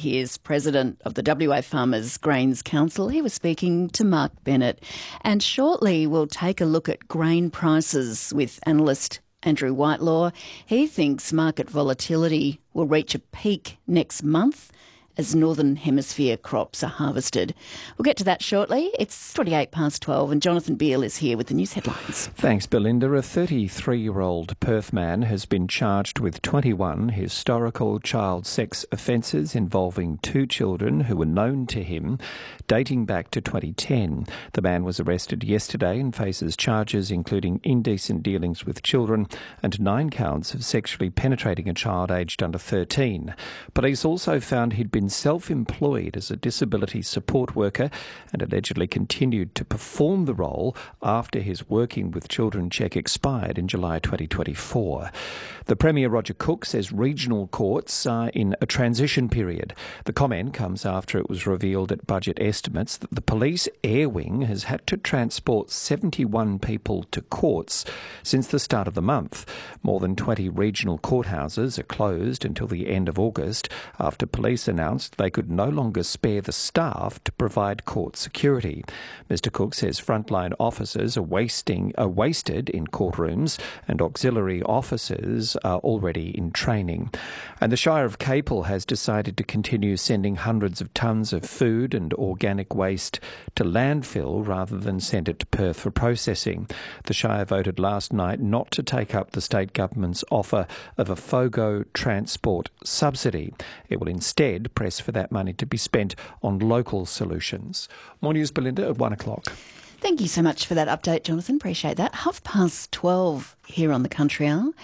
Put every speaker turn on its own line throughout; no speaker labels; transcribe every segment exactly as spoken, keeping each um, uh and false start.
Here's President of the W A Farmers Grains Council. He was speaking to Mark Bennett. And shortly we'll take a look at grain prices with analyst Andrew Whitelaw. He thinks market volatility will reach a peak next month as Northern Hemisphere crops are harvested. We'll get to that shortly. It's twenty-eight past twelve and Jonathan Beale is here with the news headlines.
Thanks, Belinda. A thirty-three-year-old Perth man has been charged with twenty-one historical child sex offences involving two children who were known to him dating back to twenty ten. The man was arrested yesterday and faces charges including indecent dealings with children and nine counts of sexually penetrating a child aged under thirteen. Police also found he'd been self-employed as a disability support worker and allegedly continued to perform the role after his Working with Children check expired in July twenty twenty-four. The Premier Roger Cook says regional courts are in a transition period. The comment comes after it was revealed at budget estimates that the police air wing has had to transport seventy-one people to courts since the start of the month. More than twenty regional courthouses are closed until the end of August after police announced they could no longer spare the staff to provide court security. Mister Cook says frontline officers are wasting are wasted in courtrooms and auxiliary officers are already in training. And the Shire of Capel has decided to continue sending hundreds of tonnes of food and organic waste to landfill rather than send it to Perth for processing. The Shire voted last night not to take up the state government's offer of a FOGO transport subsidy. It will instead press for that money to be spent on local solutions. More news, Belinda, at one o'clock.
Thank you so much for that update, Jonathan. Appreciate that. Half past twelve here on the Country Hour.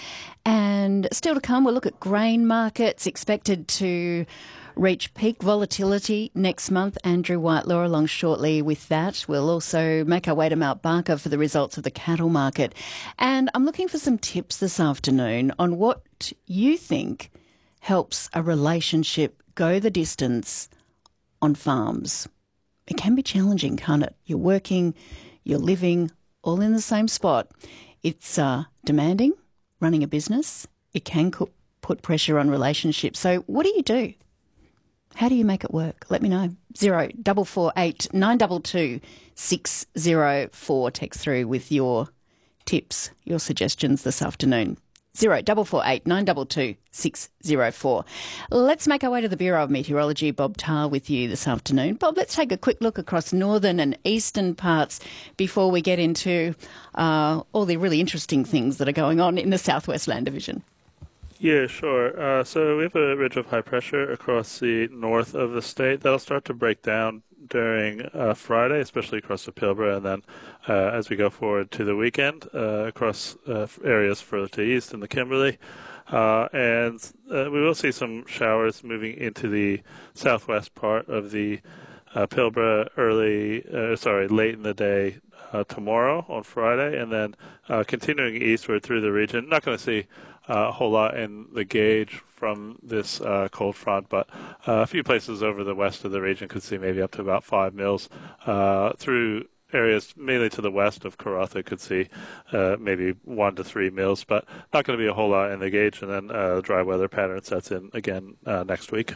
And still to come, we'll look at grain markets expected to reach peak volatility next month. Andrew Whitelaw along shortly with that. We'll also make our way to Mount Barker for the results of the cattle market. And I'm looking for some tips this afternoon on what you think helps a relationship go the distance on farms. It can be challenging, can't it? You're working, you're living, all in the same spot. It's uh, demanding, running a business. It can co- put pressure on relationships. So what do you do? How do you make it work? Let me know. Zero double four eight nine double two six zero four. Text through with your tips, your suggestions this afternoon. Zero double four eight nine double two six zero four. Let's make our way to the Bureau of Meteorology. Bob Tarr with you this afternoon. Bob, let's take a quick look across northern and eastern parts before we get into uh, all the really interesting things that are going on in the Southwest Land Division.
Yeah, sure. Uh, so we have a ridge of high pressure across the north of the state that'll start to break down during uh, Friday, especially across the Pilbara, and then uh, as we go forward to the weekend uh, across uh, areas further to the east in the Kimberley. Uh, and uh, we will see some showers moving into the southwest part of the uh, Pilbara early, uh, sorry, late in the day uh, tomorrow on Friday, and then uh, continuing eastward through the region. Not going to see Uh, a whole lot in the gauge from this uh, cold front, but uh, a few places over the west of the region could see maybe up to about five mils. Uh, through areas mainly to the west of Karratha could see uh, maybe one to three mils, but not going to be a whole lot in the gauge. And then uh, dry weather pattern sets in again uh, next week.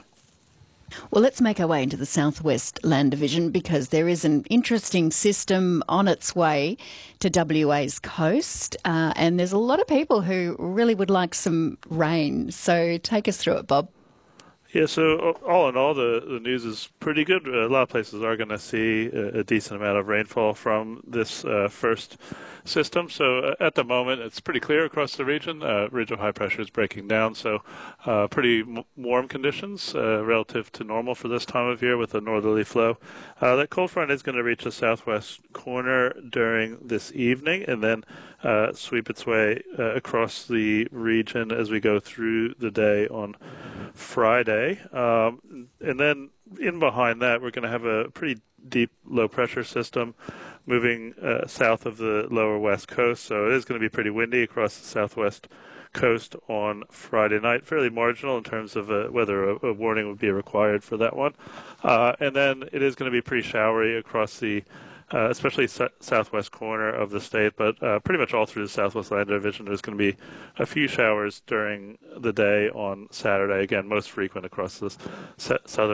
Well, let's make our way into the Southwest Land Division because there is an interesting system on its way to W A's coast uh, and there's a lot of people who really would like some rain. So take us through it, Bob.
Yeah, so all in all, the, the news is pretty good. A lot of places are going to see a, a decent amount of rainfall from this uh, first system. So uh, at the moment, it's pretty clear across the region. Uh, ridge of high pressure is breaking down, so uh, pretty m- warm conditions uh, relative to normal for this time of year with a northerly flow. Uh, that cold front is going to reach the southwest corner during this evening and then uh, sweep its way uh, across the region as we go through the day on Friday. Um, and then in behind that, we're going to have a pretty deep low pressure system moving uh, south of the lower west coast. So it is going to be pretty windy across the southwest coast on Friday night. Fairly marginal in terms of uh, whether a, a warning would be required for that one. Uh, and then it is going to be pretty showery across the Uh, especially s- southwest corner of the state, but uh, pretty much all through the Southwest Land Division. There's going to be a few showers during the day on Saturday. Again, most frequent across the s- southern